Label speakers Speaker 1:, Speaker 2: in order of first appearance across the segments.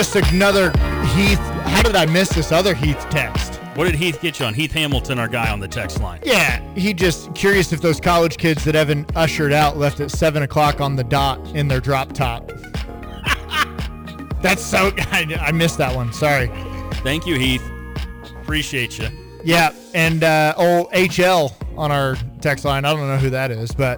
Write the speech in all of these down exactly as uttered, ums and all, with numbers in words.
Speaker 1: Just another Heath. How did I miss this other Heath text?
Speaker 2: What did Heath get you on? Heath Hamilton, our guy on the text line.
Speaker 1: Yeah, he just curious if those college kids that Evan ushered out left at seven o'clock on the dot in their drop top. That's so. I, I missed that one. Sorry.
Speaker 2: Thank you, Heath. Appreciate you.
Speaker 1: Yeah, and uh, old H L on our text line. I don't know who that is, but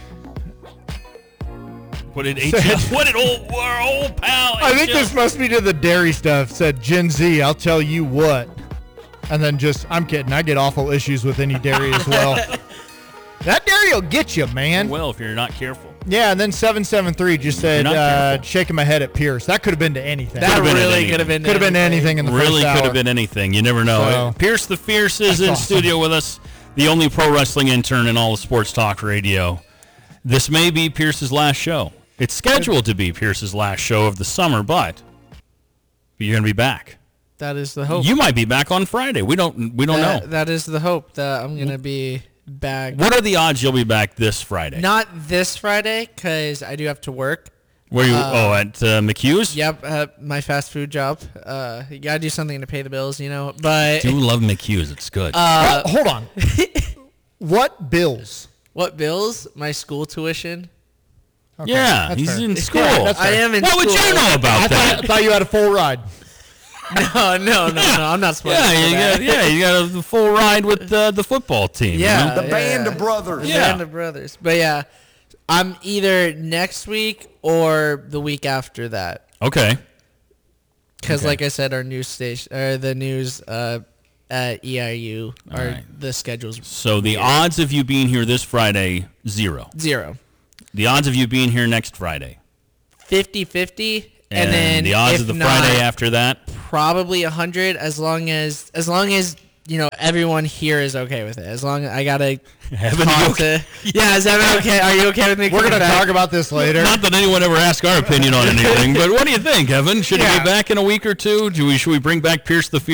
Speaker 2: what did H L? What did old our old pal?
Speaker 1: I think this must be to the dairy stuff. Said Gen Z. I'll tell you what. And then just, I'm kidding. I get awful issues with any dairy as well. That dairy will get you, man.
Speaker 2: Well, if you're not careful.
Speaker 1: Yeah, and then seven seven three just said, uh, shaking my head at Pierce. That could have been to anything.
Speaker 3: That really could have been
Speaker 1: Could have been anything in the
Speaker 2: really
Speaker 1: first hour.
Speaker 2: Really could have been anything. You never know.
Speaker 1: So,
Speaker 2: Pierce the Fierce is in
Speaker 1: awesome.
Speaker 2: studio with us, the only pro wrestling intern in all of sports talk radio. This may be Pierce's last show. It's scheduled to be Pierce's last show of the summer, but you're going to be back.
Speaker 3: That is the hope.
Speaker 2: You might be back on Friday. We don't we don't
Speaker 3: that,
Speaker 2: know.
Speaker 3: That is the hope that I'm going to be back.
Speaker 2: What are the odds you'll be back this Friday?
Speaker 3: Not this Friday because I do have to work.
Speaker 2: Where you?
Speaker 3: Uh,
Speaker 2: oh, at uh, McHugh's?
Speaker 3: Yep, uh, my fast food job. Uh, you got to do something to pay the bills, you know. But
Speaker 2: I do love McHugh's. It's good.
Speaker 3: Uh,
Speaker 1: oh, hold on. What bills?
Speaker 3: What bills? My school tuition.
Speaker 1: Okay,
Speaker 2: yeah, he's
Speaker 1: fair.
Speaker 2: in school.
Speaker 1: Yeah,
Speaker 3: I am in
Speaker 2: what
Speaker 3: school.
Speaker 2: would you know about
Speaker 1: I
Speaker 2: that?
Speaker 1: thought, I thought you had a full ride.
Speaker 3: No, no, no, no. I'm not smart.
Speaker 2: Yeah, you got, yeah, you got a full ride with uh, the football team.
Speaker 3: Yeah,
Speaker 2: you know?
Speaker 4: The
Speaker 3: yeah.
Speaker 4: band of brothers.
Speaker 3: The
Speaker 2: Yeah.
Speaker 3: band of brothers. But yeah, I'm either next week or the week after that.
Speaker 2: Okay.
Speaker 3: Because,
Speaker 2: Okay.
Speaker 3: like I said, our news station or the news uh, at E I U,
Speaker 2: All
Speaker 3: our
Speaker 2: right.
Speaker 3: the schedules
Speaker 2: So the odds of you being here this Friday, zero.
Speaker 3: zero.
Speaker 2: The odds of you being here next Friday.
Speaker 3: fifty-fifty.
Speaker 2: And,
Speaker 3: And, then
Speaker 2: the odds
Speaker 3: if
Speaker 2: of the
Speaker 3: not,
Speaker 2: Friday after that?
Speaker 3: probably one hundred as long as as long as you know everyone here is okay with it. As long as I gotta
Speaker 2: Evan,
Speaker 3: talk
Speaker 2: you okay?
Speaker 3: to, yeah, is Evan okay? Are you okay with me?
Speaker 1: We're
Speaker 3: coming
Speaker 1: going to
Speaker 3: back?
Speaker 1: talk about this later.
Speaker 2: Not that anyone ever asked our opinion on anything, but what do you think, Evan? Should he
Speaker 1: Yeah.
Speaker 2: be back in a week or two? Do we should we bring back Pierce the Fierce?